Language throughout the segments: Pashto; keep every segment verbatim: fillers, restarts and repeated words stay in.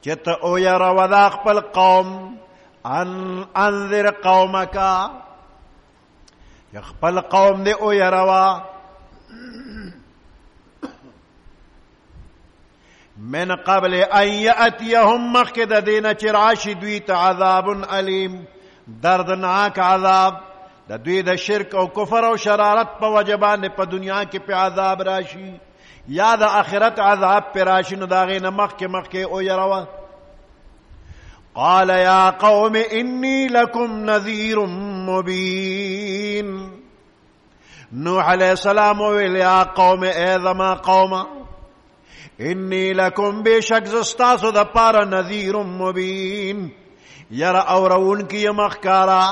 چې ته او یروه دا خپل قوم ان انذر قومکا خپل قوم دې او یروه من قبل ان یأتیهم مخکې د دې نه چې راشي دوی ته عذاب علیم دردناک عذاب د دوی د شرک او کفر او شرارت په وجه باندې په دنیا کې په عذاب راشي یا د آخرت عذاب په راشي نو د هغې نه مخکې مخکې او یروه قال یا قوم انی لکم نذیر مبین نوح علیہ السلام ویل یا قوم ای زما قومه انی لکم بشک زستاسو د پاره نذیر مبین یر اورون کی مخکارا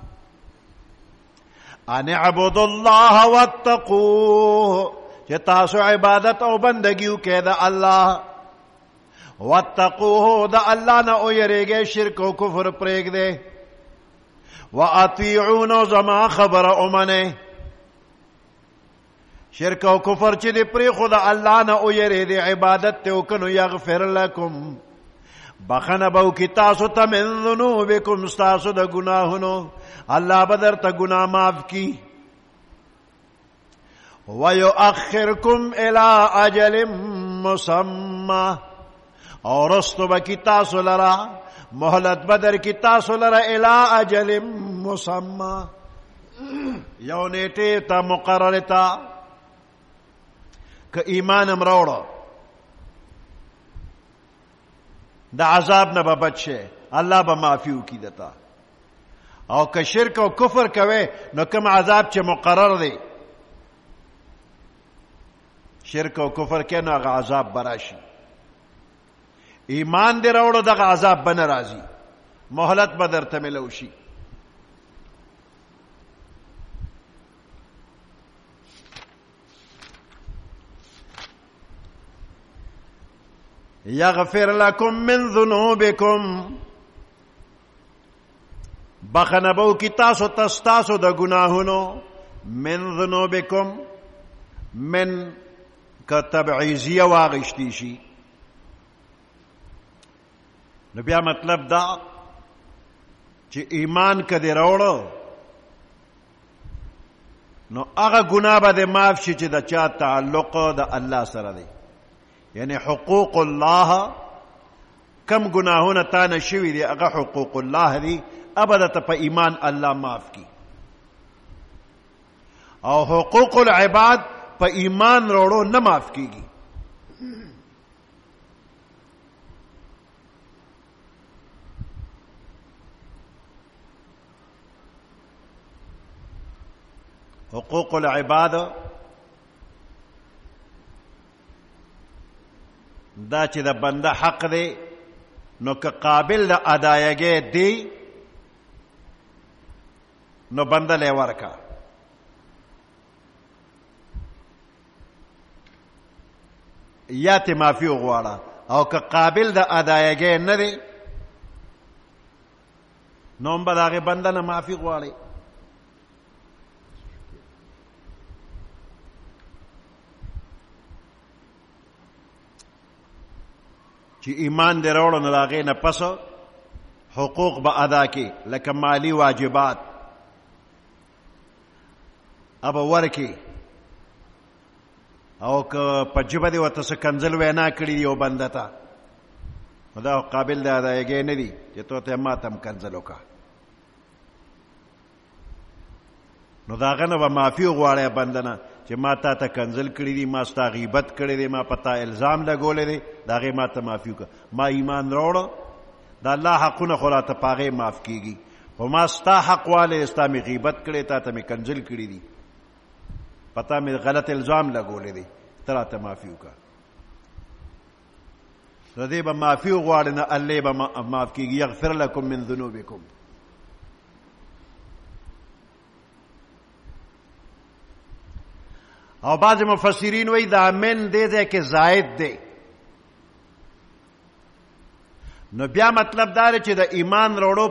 ان اعبدوا الله واتقوه چې تاسو عبادت او بندگیو کې د الله واتقوه د الله نه او یریږئ شرک او کفر پرېږدئ واطیعون زما خبره اومنئ شرک او کفر چې دی پرېښو د الله نه او یریږئ عبادت ته وکړو یغفر لکم بخنه به وکړي تاسو ته من ذنوبکم ستاسو د ګناهونو الله به درته ګناه معاف کړي ویؤخرکم الی اجل مسمى او رستو به کړي تاسو لره مهلت به درکړي تاسو لره الی اجل مسمى یو نیټې ته مقرره ته که ایمان هم راوړه د عذاب نه به بچ شي الله به معافي وکړي درته او که شرک او کفر کوي نو کوم عذاب چې مقرر دی شرک او کفر کوي نو هغه عذاب به راشي ایمان دې راوړو دغه عذاب به نه راځي مهلت به درته میلو شي یغفر لکم من ذنوبکم بخنه به وکړي تاسو ته ستاسو د ګناهونو من ذنوبکم من که تبعیضیه واغشتی شي نو بیا مطلب دا چې ایمان که دې راوړو نو هغه ګناه به دې معاف شي چې د چا تعلق د الله سره دی یعنی حقوق الله کم گناهونه تا نه شوي دي هغه حقوق الله دي ابدا په ایمان الله معاف کی او حقوق العباد په ایمان وروړو نه معاف کیږي حقوق العباد دا چې د بنده حق دی نو که قابل د ادایګۍ دی نو بنده لی ورکا یا تی معافی وغواړه او که قابل د ادایګۍ نه دی نو هم به د هغې بنده نه معافي غواړي چې ایمان دې راوړو نو د هغې نه پس حقوق به ادا کړي لکه مالی واجبات ابه ورکړي او که په ژبه دې ورته څه کنځل وینا کړي یو بنده ته نو دا قابل د ادایګۍ نه دي چې تو ته ما ته هم کنځل وکړه نو د هغه نه به معافي وغواړی بنده نه چې ما تا ته کنځل کړي دي ما ستا غیبت کړی دی ما په تا الزام لګولی دی د هغې ما ته معافي وکړه ما ایمان راوړه د الله حقونه خو راته په هغې معاف کېږي خو ما ستا حق والی ستا مې غیبت کړی تا ته مې کنځل کړي دي په تا مې غلط الزام لګولی دی ته راته معافي وکړه د دې به معافي وغواړې نه الله به معاف کېږي یغفر لکم من ذنوبکم او بعض مفسرین وی دا من دې ځای کې زائد دی نو بیا مطلب دا دی چې د ایمان راوړو